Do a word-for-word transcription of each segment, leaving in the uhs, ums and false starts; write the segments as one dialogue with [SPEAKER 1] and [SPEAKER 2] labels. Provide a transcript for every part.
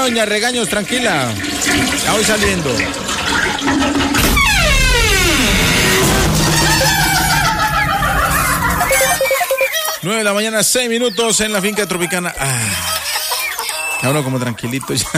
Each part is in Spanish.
[SPEAKER 1] doña Regaños, tranquila. Ya voy saliendo. nueve de la mañana, seis minutos en la finca Tropicana. Ah, ya uno como tranquilito ya.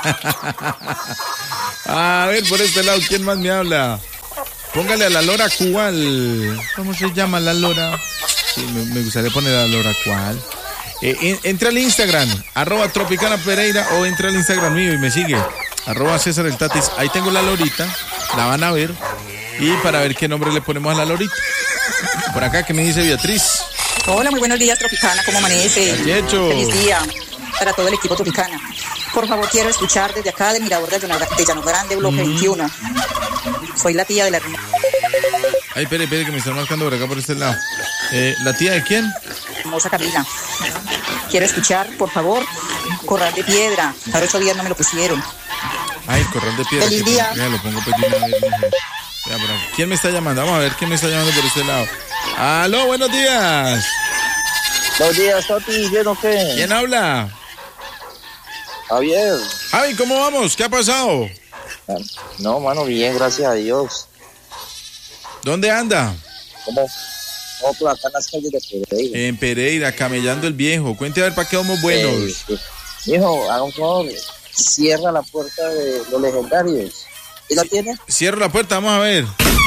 [SPEAKER 1] A ver, por este lado, ¿quién más me habla? Póngale a la lora cual. ¿Cómo se llama la lora? Sí, me, me gustaría poner a la lora cual. Eh, en, entra al Instagram, arroba Tropicana Pereira, o entra al Instagram mío y me sigue, arroba César el Tatis. Ahí tengo la lorita, la van a ver. Y para ver qué nombre le ponemos a la lorita. Por acá, ¿qué me dice Beatriz?
[SPEAKER 2] Hola, muy buenos días, Tropicana, ¿cómo amanece? Feliz día para todo el equipo Tropicana. Por favor, quiero escuchar desde acá de Mirador de Llano Grande, bloque mm. veintiuno. Soy la tía de la...
[SPEAKER 1] Ay, espere, espere, que me están marcando por acá, por este lado. Eh, ¿La tía de quién?
[SPEAKER 2] Hermosa Camila. Quiero escuchar, por favor, Corral de Piedra. Hace ocho días no me lo pusieron.
[SPEAKER 1] Ay, Corral de Piedra.
[SPEAKER 2] Feliz día.
[SPEAKER 1] Ya, lo pongo pues de una vez. Ya, por aquí. ¿Quién me está llamando? Vamos a ver quién me está llamando por este lado. Aló, buenos días.
[SPEAKER 3] Buenos días, Toti, ¿bien o qué?
[SPEAKER 1] ¿Quién habla?
[SPEAKER 3] Javier.
[SPEAKER 1] Javi, ¿cómo vamos? ¿Qué ha pasado?
[SPEAKER 3] No, mano, bien, gracias a Dios.
[SPEAKER 1] ¿Dónde anda?
[SPEAKER 3] ¿Cómo? No, por acá en las calles de Pereira.
[SPEAKER 1] En Pereira, camellando el viejo. Cuente a ver para qué vamos buenos.
[SPEAKER 3] Eh, eh, hijo, haga un favor, cierra la puerta de los legendarios. ¿Y la tiene?
[SPEAKER 1] Cierro la puerta, vamos a ver.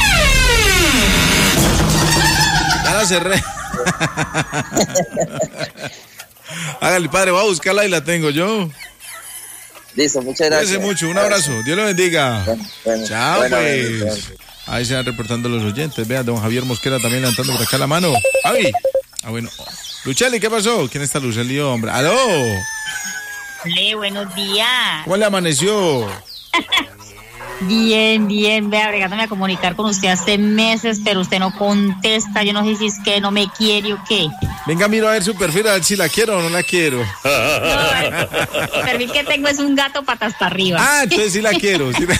[SPEAKER 1] Ya la cerré. Hágale, padre, voy a buscarla y la tengo yo.
[SPEAKER 3] Listo, muchas gracias.
[SPEAKER 1] Cuídense mucho, un abrazo. Dios lo bendiga.
[SPEAKER 3] Bueno, bueno,
[SPEAKER 1] chao,
[SPEAKER 3] bueno,
[SPEAKER 1] pues.
[SPEAKER 3] bueno, bueno.
[SPEAKER 1] Ahí se van reportando los oyentes. Vea, don Javier Mosquera también levantando por acá la mano. Javi. Ah, bueno. Lucheli, ¿qué pasó? ¿Quién está Lucheli, hombre? ¡Aló!
[SPEAKER 4] Hola, buenos días.
[SPEAKER 1] ¿Cómo le amaneció?
[SPEAKER 4] Bien, bien, vea, bregándome a comunicar con usted hace meses, pero usted no contesta. Yo no sé si es que no me quiere o qué.
[SPEAKER 1] Venga, miro a ver su perfil, a ver si la quiero o no la quiero.
[SPEAKER 4] No, el perfil que tengo es un gato patas para arriba.
[SPEAKER 1] Ah, entonces sí la quiero. Sí la...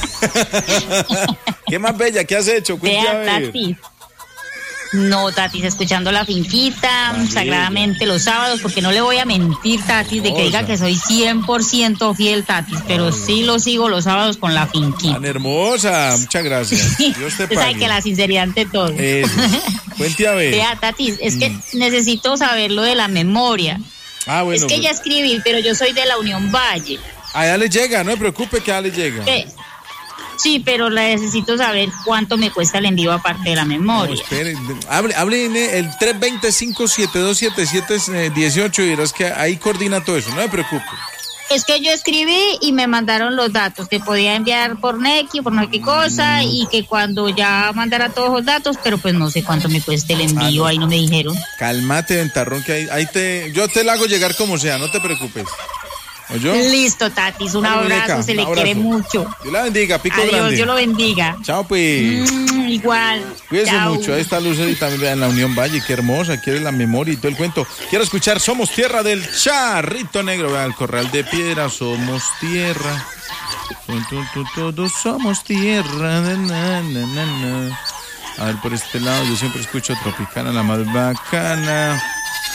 [SPEAKER 1] ¿Qué más bella? ¿Qué has hecho?
[SPEAKER 4] Vea, Tati. No, Tatis, escuchando la finquita, Ay, sagradamente los sábados, porque no le voy a mentir, Tatis, de que diga que soy cien por ciento fiel, Tatis, pero Ay. sí lo sigo los sábados con la finquita.
[SPEAKER 1] Tan hermosa, muchas gracias. Dios te pague.
[SPEAKER 4] Sabe que la sinceridad ante todo.
[SPEAKER 1] Eso. Cuente a ver.
[SPEAKER 4] Vea, Tatis, es mm. que necesito saber lo de la memoria.
[SPEAKER 1] Ah, bueno.
[SPEAKER 4] Es que
[SPEAKER 1] pues...
[SPEAKER 4] ya escribí, pero yo soy de la Unión Valle.
[SPEAKER 1] Allá le llega, no se preocupe que allá le llega.
[SPEAKER 4] ¿Qué? Sí, pero la necesito saber cuánto me cuesta el envío aparte de la memoria.
[SPEAKER 1] No, espere, hable, hable en el tres dos cinco, siete dos siete siete uno ocho y verás que ahí coordina todo eso, no me preocupe.
[SPEAKER 4] Es que yo escribí y me mandaron los datos que podía enviar por Nequi, por no sé qué cosa, mm. y que cuando ya mandara todos los datos, pero pues no sé cuánto me cuesta el envío, ah, no. ahí no me dijeron.
[SPEAKER 1] Cálmate, ventarrón, que ahí, ahí te, yo te la hago llegar como sea, no te preocupes. ¿Oyó?
[SPEAKER 4] Listo, Tatis, un abrazo, muñeca, se un le abrazo. Quiere mucho.
[SPEAKER 1] Dios la bendiga, pico
[SPEAKER 4] Adiós,
[SPEAKER 1] grande.
[SPEAKER 4] Dios lo bendiga.
[SPEAKER 1] Chao, pues.
[SPEAKER 4] Mm, igual.
[SPEAKER 1] Cuídense
[SPEAKER 4] Chao.
[SPEAKER 1] mucho, ahí está Lucetti también en la Unión Valle, qué hermosa, quiere la memoria y todo el cuento. Quiero escuchar Somos Tierra del Charrito Negro, vea, el Corral de Piedra, Somos Tierra. Todos somos tierra. Na, na, na, na. A ver, por este lado, yo siempre escucho Tropicana, la más bacana.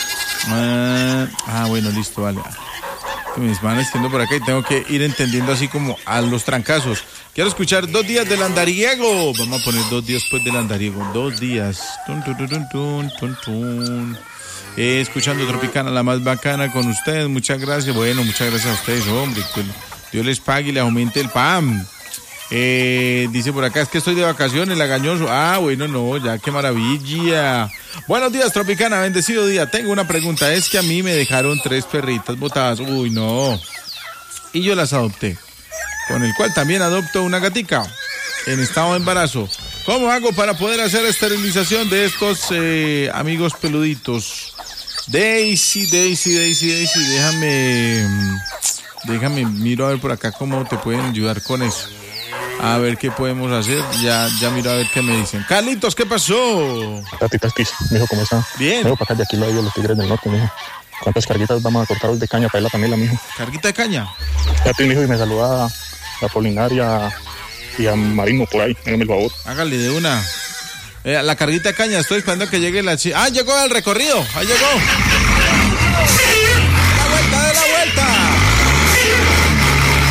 [SPEAKER 1] Ah, ah bueno, listo, vale. Mis manos extiendo por acá y tengo que ir entendiendo así como a los trancazos. Quiero escuchar Dos días del andariego. Vamos a poner dos días pues del andariego. Dos días. Tun, tun, tun, tun, tun, tun. Eh, escuchando Tropicana, la más bacana con ustedes. Muchas gracias. Bueno, muchas gracias a ustedes, hombre. Dios les pague y les aumente el P A M. Eh, dice por acá, es que estoy de vacaciones, lagañoso. Ah, bueno, no, ya, qué maravilla. Buenos días, Tropicana, bendecido día. Tengo una pregunta, es que a mí me dejaron tres perritas botadas. Uy, no. Y yo las adopté. Con el cual también adopto una gatica en estado de embarazo. ¿Cómo hago para poder hacer esterilización de estos eh, amigos peluditos? Daisy, Daisy, Daisy, Daisy, déjame, déjame, miro a ver por acá cómo te pueden ayudar con eso. A ver qué podemos hacer, ya ya miro a ver qué me dicen. Carlitos, ¿qué pasó?
[SPEAKER 5] Tati, Tatis, mijo, ¿cómo está?
[SPEAKER 1] Bien.
[SPEAKER 5] Mijo, para acá de aquí lo digo, los Tigres del Norte, mijo. ¿Cuántas carguitas vamos a cortar hoy de caña para la Camila, mijo?
[SPEAKER 1] ¿Carguita de caña?
[SPEAKER 5] Tati, mijo, y me saluda a Apolinaria y a Marino por ahí, hágame el favor.
[SPEAKER 1] Hágale de una. Eh, la carguita de caña, estoy esperando que llegue la chica. ¡Ah, llegó el recorrido! ¡Ahí llegó! ¡Da la vuelta, da la vuelta!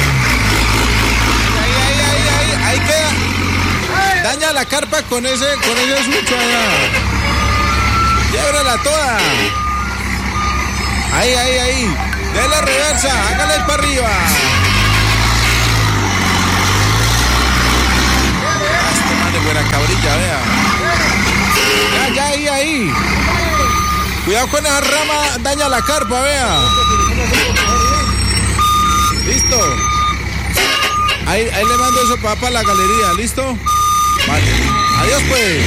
[SPEAKER 1] la carpa con ese, con ese sucho allá. Quiebrala toda. Ahí, ahí, ahí. Dele reversa, hágale para arriba. Este man de buena cabrilla, vea. Ya, ya, ahí, ahí. Cuidado con esa rama, daña la carpa, vea. Listo. Ahí, ahí le mando eso para, para la galería, ¿listo? Vale. Adiós, pues.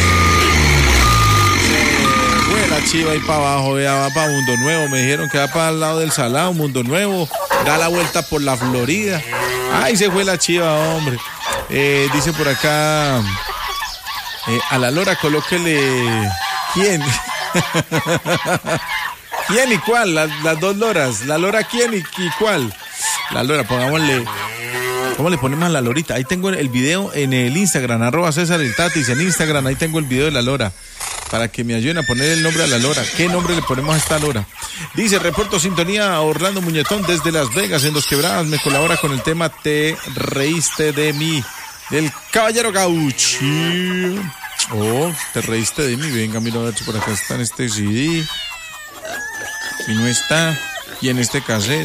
[SPEAKER 1] Se fue la chiva ahí para abajo, vea, va para Mundo Nuevo. Me dijeron que va para el lado del Salado, Mundo Nuevo. Da la vuelta por la Florida. Ay, se fue la chiva, hombre. Eh, dice por acá, eh, a la lora colóquele, ¿quién? ¿Quién y cuál? Las, las dos loras. La lora quién y, y cuál. La lora, pongámosle, ¿cómo le ponemos a la lorita? Ahí tengo el video en el Instagram, arroba César el Tatis en Instagram, ahí tengo el video de la lora, para que me ayuden a poner el nombre a la lora. ¿Qué nombre le ponemos a esta lora? Dice, reporto sintonía a Orlando Muñetón desde Las Vegas, en Dos Quebradas, me colabora con el tema Te reíste de mí, del Caballero Gauchi. Oh, te reíste de mí, venga, mira a ver si por acá está en este C D. Y no está, y en este cassette.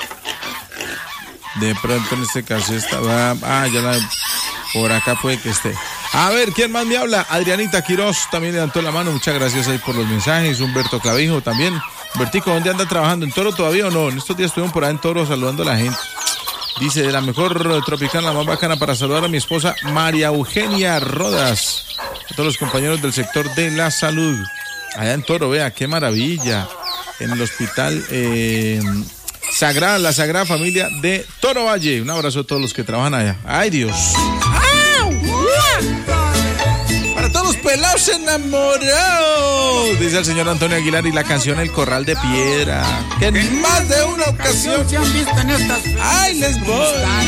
[SPEAKER 1] De pronto en este cassette estaba, ah, ya la, por acá puede que esté. A ver, ¿quién más me habla? Adrianita Quiroz también levantó la mano, muchas gracias ahí por los mensajes. Humberto Clavijo también. Humbertico, ¿dónde anda trabajando? ¿En Toro todavía o no? En estos días estuvimos por ahí en Toro saludando a la gente. Dice, de la mejor tropicana, la más bacana, para saludar a mi esposa María Eugenia Rodas, a todos los compañeros del sector de la salud. Allá en Toro, vea, qué maravilla. En el hospital eh, Sagrada, la Sagrada Familia de Toro Valle. Un abrazo a todos los que trabajan allá. ¡Ay, Dios! Para todos los pelados enamorados, dice el señor Antonio Aguilar, y la canción El Corral de Piedra, que en más de una ocasión, ¡ay, les voy!